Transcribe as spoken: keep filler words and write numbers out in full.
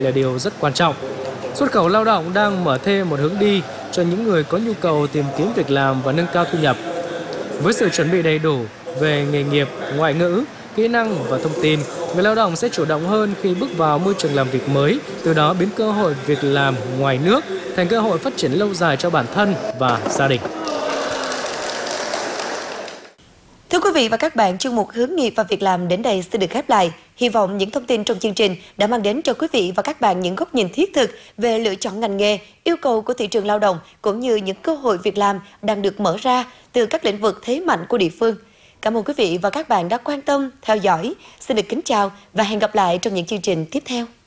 là điều rất quan trọng. Xuất khẩu lao động đang mở thêm một hướng đi cho những người có nhu cầu tìm kiếm việc làm và nâng cao thu nhập. Với sự chuẩn bị đầy đủ về nghề nghiệp, ngoại ngữ, kỹ năng và thông tin, người lao động sẽ chủ động hơn khi bước vào môi trường làm việc mới, từ đó biến cơ hội việc làm ngoài nước thành cơ hội phát triển lâu dài cho bản thân và gia đình. Thưa quý vị và các bạn, chuyên mục Hướng nghiệp và việc làm đến đây xin được khép lại. Hy vọng những thông tin trong chương trình đã mang đến cho quý vị và các bạn những góc nhìn thiết thực về lựa chọn ngành nghề, yêu cầu của thị trường lao động cũng như những cơ hội việc làm đang được mở ra từ các lĩnh vực thế mạnh của địa phương. Cảm ơn quý vị và các bạn đã quan tâm, theo dõi. Xin được kính chào và hẹn gặp lại trong những chương trình tiếp theo.